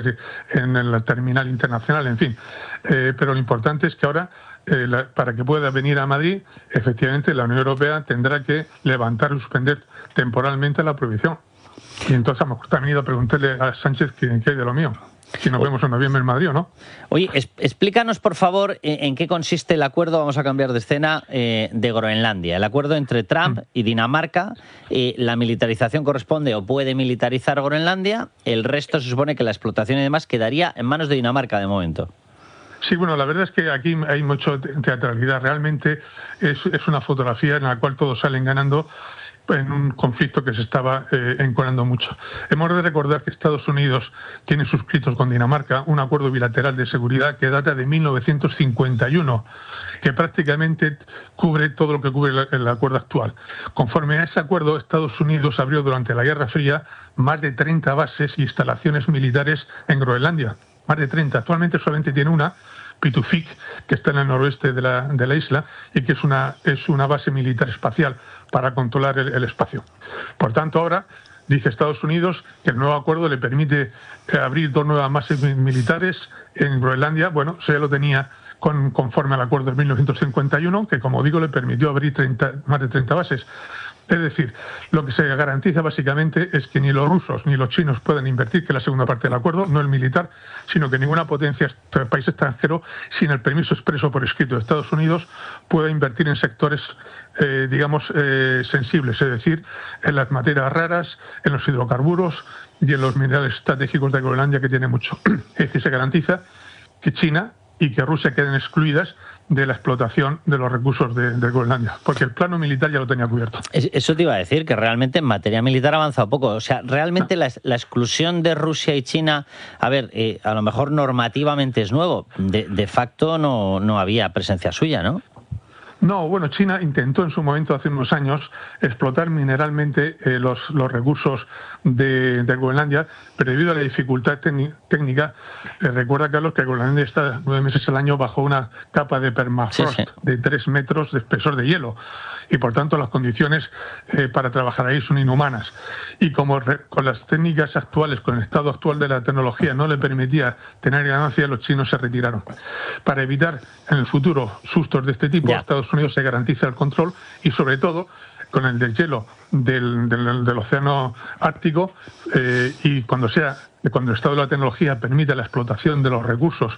Speaker 18: en la terminal internacional, en fin. Eh, pero lo importante es que ahora, eh, la, para que pueda venir a Madrid, efectivamente la Unión Europea tendrá que levantar y suspender temporalmente la prohibición. Y entonces a lo mejor también he ido a preguntarle a Sánchez qué hay de lo mío. Si nos vemos en noviembre en Madrid o no.
Speaker 2: Oye, es, explícanos, por favor, en qué consiste el acuerdo, vamos a cambiar de escena, eh, de Groenlandia. El acuerdo entre Trump mm. y Dinamarca. Eh, la militarización corresponde o puede militarizar Groenlandia. El resto se supone que la explotación y demás quedaría en manos de Dinamarca de momento.
Speaker 18: Sí, bueno, la verdad es que aquí hay mucha teatralidad. Realmente es, es una fotografía en la cual todos salen ganando en un conflicto que se estaba eh, enconando mucho. Hemos de recordar que Estados Unidos tiene suscritos con Dinamarca un acuerdo bilateral de seguridad que data de mil novecientos cincuenta y uno, que prácticamente cubre todo lo que cubre el, el acuerdo actual. Conforme a ese acuerdo, Estados Unidos abrió durante la Guerra Fría más de treinta bases e instalaciones militares en Groenlandia. Más de treinta. Actualmente solamente tiene una, Pitufik, que está en el noroeste de la, de la isla y que es una, es una base militar espacial para controlar el, el espacio. Por tanto, ahora dice Estados Unidos que el nuevo acuerdo le permite eh, abrir dos nuevas bases militares en Groenlandia. Bueno, eso ya lo tenía con, conforme al acuerdo de mil novecientos cincuenta y uno, que como digo le permitió abrir treinta, más de treinta bases. Es decir, lo que se garantiza básicamente es que ni los rusos ni los chinos pueden invertir, que es la segunda parte del acuerdo, no el militar, sino que ninguna potencia, país extranjero, sin el permiso expreso por escrito de Estados Unidos, pueda invertir en sectores, eh, digamos, eh, sensibles, es decir, en las materias raras, en los hidrocarburos y en los minerales estratégicos de Groenlandia, que tiene mucho. Es decir, se garantiza que China y que Rusia queden excluidas de la explotación de los recursos de, de Groenlandia, porque el plano militar ya lo tenía cubierto.
Speaker 2: Eso te iba a decir, que realmente en materia militar ha avanzado poco. O sea, realmente no. la, la exclusión de Rusia y China, a ver, eh, a lo mejor normativamente es nuevo, de, de facto no, no había presencia suya, ¿no?
Speaker 18: No, bueno, China intentó en su momento, hace unos años, explotar mineralmente eh, los, los recursos de, de Groenlandia, pero debido a la dificultad técnica, eh, recuerda, Carlos, que Groenlandia está nueve meses al año bajo una capa de permafrost sí, sí. de tres metros de espesor de hielo, y por tanto las condiciones eh, para trabajar ahí son inhumanas. Y como re, con las técnicas actuales, con el estado actual de la tecnología, no le permitía tener ganancia, los chinos se retiraron. Para evitar en el futuro sustos de este tipo, yeah. Estados Unidos se garantiza el control y, sobre todo, con el deshielo del, del, del océano Ártico eh, y cuando sea cuando el estado de la tecnología permita la explotación de los recursos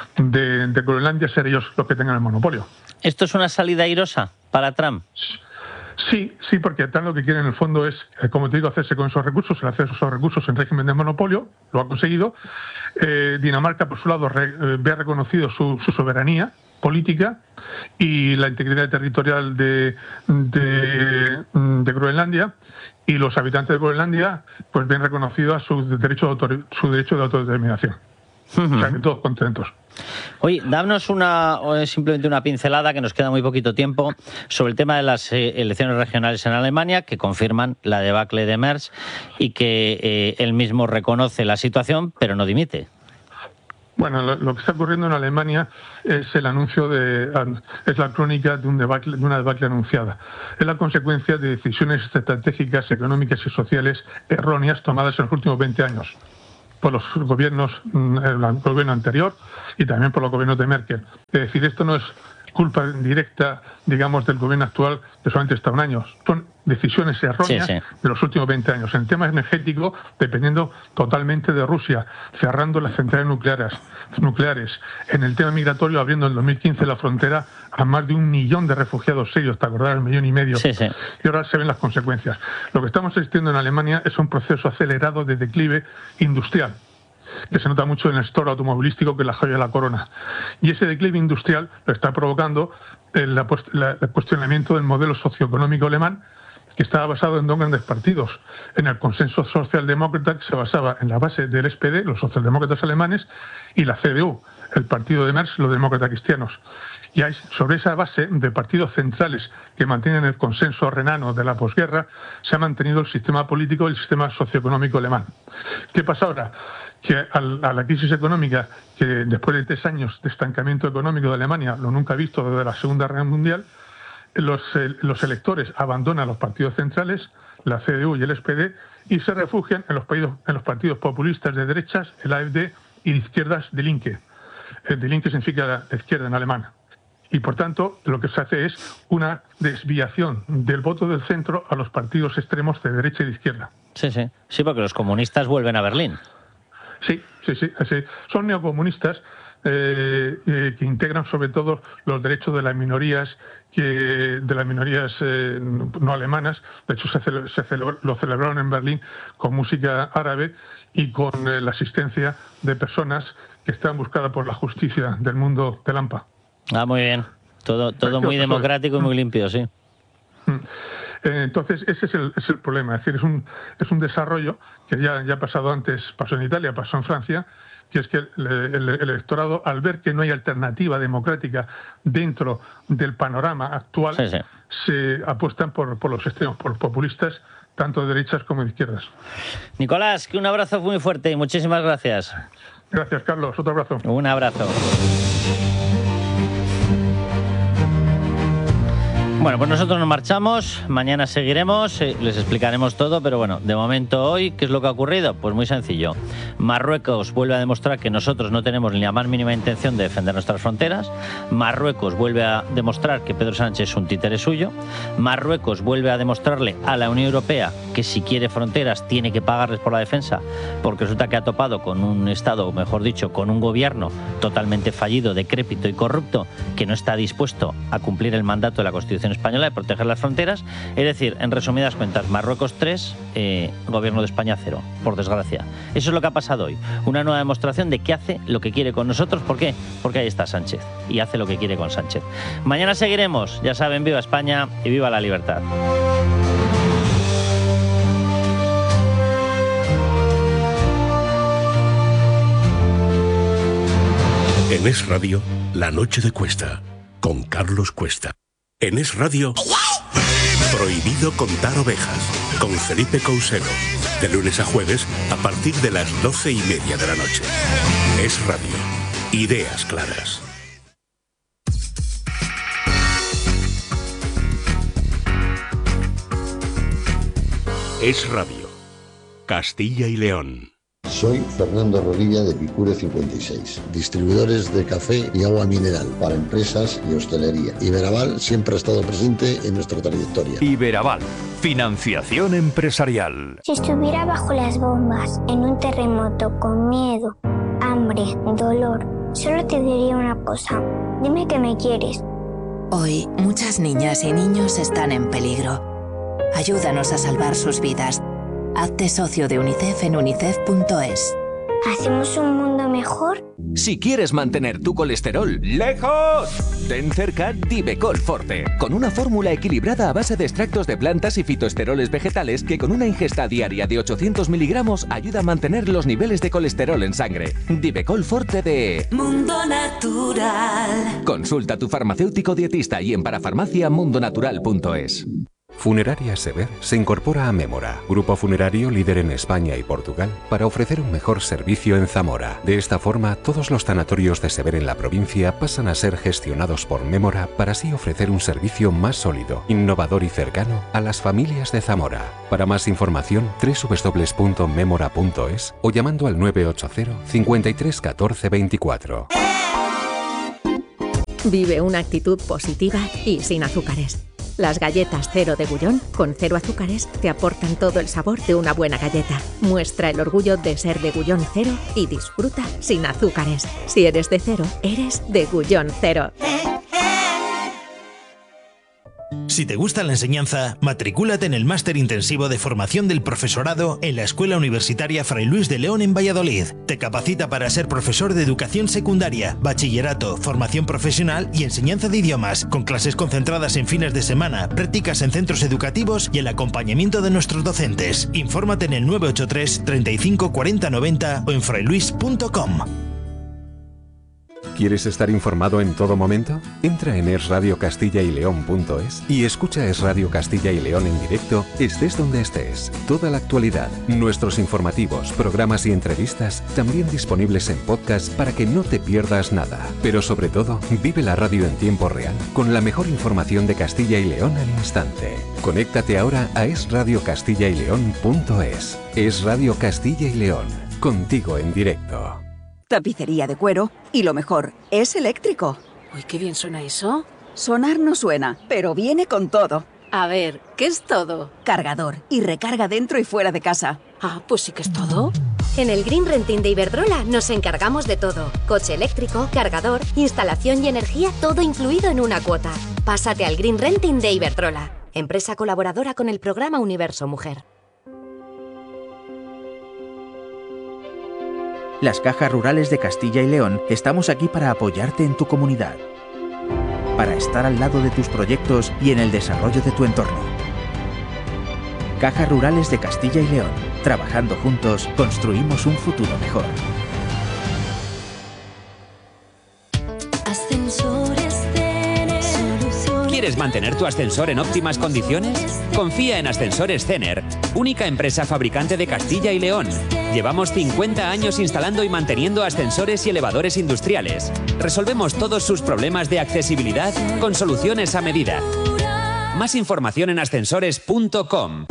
Speaker 18: de, de Groenlandia, ser ellos los que tengan el monopolio.
Speaker 2: ¿Esto es una salida airosa para Trump?
Speaker 18: Sí, sí, porque Trump lo que quiere en el fondo es, como te digo, hacerse con esos recursos, el acceso a esos recursos en régimen de monopolio, lo ha conseguido. Eh, Dinamarca, por su lado, re, eh, ve reconocido su, su soberanía política y la integridad territorial de, de, de Groenlandia, y los habitantes de Groenlandia pues ven reconocido a su derecho de, autor, su derecho de autodeterminación. Uh-huh. O sea, que todos contentos.
Speaker 2: Oye, danos una, simplemente una pincelada, que nos queda muy poquito tiempo, sobre el tema de las eh, elecciones regionales en Alemania, que confirman la debacle de Merz y que eh, él mismo reconoce la situación, pero no dimite.
Speaker 18: Bueno, lo, lo que está ocurriendo en Alemania es el anuncio de, es la crónica de, un debacle, de una debacle anunciada. Es la consecuencia de decisiones estratégicas, económicas y sociales erróneas tomadas en los últimos veinte años por los gobiernos, el gobierno anterior y también por los gobiernos de Merkel. Es decir, esto no es culpa directa, digamos, del gobierno actual, que solamente está un año. Son decisiones erróneas sí, sí. de los últimos veinte años. En el tema energético, dependiendo totalmente de Rusia, cerrando las centrales nucleares. nucleares. En el tema migratorio, abriendo en el dos mil quince la frontera a más de un millón de refugiados serios, ¿te acordás? Un millón y medio. Sí, sí. Y ahora se ven las consecuencias. Lo que estamos asistiendo en Alemania es un proceso acelerado de declive industrial, que se nota mucho en el sector automovilístico, que es la joya de la corona. Y ese declive industrial lo está provocando el, la, la, el cuestionamiento del modelo socioeconómico alemán, que estaba basado en dos grandes partidos. En el consenso socialdemócrata, que se basaba en la base del S P D, los socialdemócratas alemanes, y la C D U, el partido de Merz, los demócratas cristianos. Y hay, sobre esa base de partidos centrales que mantienen el consenso renano de la posguerra, se ha mantenido el sistema político y el sistema socioeconómico alemán. ¿Qué pasa ahora? Que a la crisis económica, que después de tres años de estancamiento económico de Alemania, lo nunca visto desde la Segunda Guerra Mundial, los, eh, los electores abandonan los partidos centrales, la C D U y el S P D, y se refugian en los, en los partidos populistas de derechas, el A F D, y de izquierdas de Linke. El de Linke significa la izquierda en alemán. Y por tanto, lo que se hace es una desviación del voto del centro a los partidos extremos de derecha y de izquierda.
Speaker 2: Sí, sí. Sí, porque los comunistas vuelven a Berlín.
Speaker 18: Sí, sí, sí, sí. Son neocomunistas eh, eh, que integran sobre todo los derechos de las minorías, que, de las minorías eh, no alemanas. De hecho, se, cele, se celebró, lo celebraron en Berlín con música árabe y con eh, la asistencia de personas que están buscadas por la justicia del mundo del AMPA.
Speaker 2: Ah, muy bien. Todo, todo muy democrático y muy limpio, sí.
Speaker 18: Entonces, ese es el, es el problema. Es decir, es un, es un desarrollo que ya, ya ha pasado antes, pasó en Italia, pasó en Francia, que es que el, el, el electorado, al ver que no hay alternativa democrática dentro del panorama actual, sí, sí. se apuestan por, por los extremos, por populistas, tanto de derechas como de izquierdas.
Speaker 2: Nicolás, que un abrazo muy fuerte y muchísimas gracias.
Speaker 18: Gracias, Carlos. Otro abrazo.
Speaker 2: Un abrazo. Bueno, pues nosotros nos marchamos, mañana seguiremos, eh, les explicaremos todo, pero bueno, de momento hoy, ¿qué es lo que ha ocurrido? Pues muy sencillo. Marruecos vuelve a demostrar que nosotros no tenemos ni la más mínima intención de defender nuestras fronteras. Marruecos vuelve a demostrar que Pedro Sánchez es un títere suyo. Marruecos vuelve a demostrarle a la Unión Europea que si quiere fronteras tiene que pagarles por la defensa, porque resulta que ha topado con un Estado, o mejor dicho, con un gobierno totalmente fallido, decrépito y corrupto, que no está dispuesto a cumplir el mandato de la Constitución española de proteger las fronteras. Es decir, en resumidas cuentas, Marruecos tres, eh, gobierno de España cero, por desgracia. Eso es lo que ha pasado hoy. Una nueva demostración de que hace lo que quiere con nosotros. ¿Por qué? Porque ahí está Sánchez y hace lo que quiere con Sánchez. Mañana seguiremos. Ya saben, viva España y viva la libertad.
Speaker 6: En Es Radio, La Noche de Cuesta, con Carlos Cuesta. En Es Radio, Prohibido contar ovejas, con Felipe Couselo, de lunes a jueves a partir de las doce y media de la noche. Es Radio, ideas claras. Es Radio, Castilla y León.
Speaker 20: Soy Fernando Rodilla de Picure cincuenta y seis, distribuidores de café y agua mineral para empresas y hostelería. Iberaval siempre ha estado presente en nuestra trayectoria.
Speaker 21: Iberaval, financiación empresarial.
Speaker 22: Si estuviera bajo las bombas, en un terremoto, con miedo, hambre, dolor, solo te diría una cosa. Dime que me quieres.
Speaker 23: Hoy, muchas niñas y niños están en peligro. Ayúdanos a salvar sus vidas. Hazte socio de UNICEF en unicef punto es.
Speaker 22: ¿Hacemos un mundo mejor?
Speaker 13: Si quieres mantener tu colesterol lejos, ten cerca Divecol Forte, con una fórmula equilibrada a base de extractos de plantas y fitoesteroles vegetales que con una ingesta diaria de ochocientos miligramos ayuda a mantener los niveles de colesterol en sangre. Divecol Forte de
Speaker 14: Mundo Natural.
Speaker 13: Consulta a tu farmacéutico dietista y en parafarmacia mundonatural punto es.
Speaker 1: Funeraria Sever se incorpora a Mémora, grupo funerario líder en España y Portugal, para ofrecer un mejor servicio en Zamora. De esta forma, todos los tanatorios de Sever en la provincia pasan a ser gestionados por Mémora para así ofrecer un servicio más sólido, innovador y cercano a las familias de Zamora. Para más información, doble u doble u doble u punto mémora punto es o llamando al nueve ocho cero, cincuenta y tres, catorce, veinticuatro.
Speaker 3: Vive una actitud positiva y sin azúcares. Las galletas cero de Gullón, con cero azúcares, te aportan todo el sabor de una buena galleta. Muestra el orgullo de ser de Gullón Cero y disfruta sin azúcares. Si eres de cero, eres de Gullón Cero.
Speaker 4: Si te gusta la enseñanza, matricúlate en el Máster Intensivo de Formación del Profesorado en la Escuela Universitaria Fray Luis de León en Valladolid. Te capacita para ser profesor de educación secundaria, bachillerato, formación profesional y enseñanza de idiomas, con clases concentradas en fines de semana, prácticas en centros educativos y el acompañamiento de nuestros docentes. Infórmate en el nueve ocho tres, treinta y cinco, cuarenta, noventa o en frailuis punto com.
Speaker 1: ¿Quieres estar informado en todo momento? Entra en es radio castilla y león punto es y escucha Es Radio Castilla y León en directo, estés donde estés. Toda la actualidad, nuestros informativos, programas y entrevistas, también disponibles en podcast para que no te pierdas nada. Pero sobre todo, vive la radio en tiempo real, con la mejor información de Castilla y León al instante. Conéctate ahora a es radio castilla y león punto es. Es Radio Castilla y León, contigo en directo.
Speaker 24: Tapicería de cuero y lo mejor, es eléctrico.
Speaker 5: Uy, qué bien suena eso.
Speaker 24: Sonar no suena, pero viene con todo.
Speaker 5: A ver, ¿qué es todo?
Speaker 24: Cargador y recarga dentro y fuera de casa.
Speaker 5: Ah, pues sí que es todo.
Speaker 8: En el Green Renting de Iberdrola nos encargamos de todo. Coche eléctrico, cargador, instalación y energía, todo incluido en una cuota. Pásate al Green Renting de Iberdrola, empresa colaboradora con el programa Universo Mujer.
Speaker 25: Las Cajas Rurales de Castilla y León estamos aquí para apoyarte en tu comunidad, para estar al lado de tus proyectos y en el desarrollo de tu entorno. Cajas Rurales de Castilla y León. Trabajando juntos, construimos un futuro mejor.
Speaker 14: Ascensores Cener.
Speaker 26: ¿Quieres mantener tu ascensor en óptimas condiciones? Confía en Ascensores Cener, única empresa fabricante de Castilla y León. Llevamos cincuenta años instalando y manteniendo ascensores y elevadores industriales. Resolvemos todos sus problemas de accesibilidad con soluciones a medida. Más información en ascensores punto com.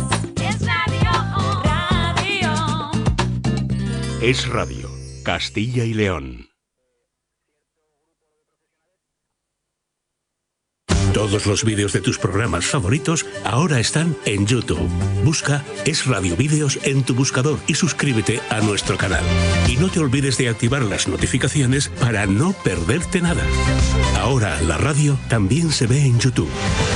Speaker 6: Es Radio, Castilla y León. Todos los vídeos de tus programas favoritos ahora están en YouTube. Busca Es Radio Vídeos en tu buscador y suscríbete a nuestro canal. Y no te olvides de activar las notificaciones para no perderte nada. Ahora la radio también se ve en YouTube.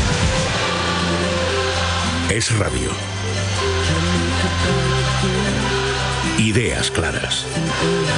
Speaker 6: Es Radio. Ideas claras.